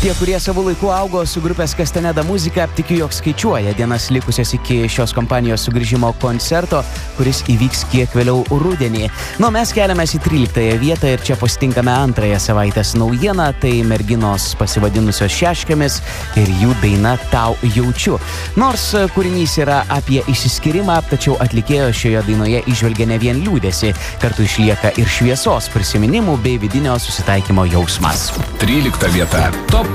Tie, kurie savo laiku augo su grupės Castaneda muzika, tikiu, jog skaičiuoja dienas likusias iki šios kompanijos sugrįžimo koncerto, kuris įvyks kiek vėliau rudenį. Mes keliamės į 13 vietą ir čia pasitinkame antrąją savaitės naujieną, tai merginos pasivadinusios Šeškėmis ir jų daina Tau jaučiu. Nors kūrinys yra apie išsiskyrimą, tačiau atlikėjo šioje dainoje įžvelgia ne vien liūdesį, kartu išlieka ir šviesos prisiminimų bei vidinio susitaikymo jausmas. 13 vieta. Top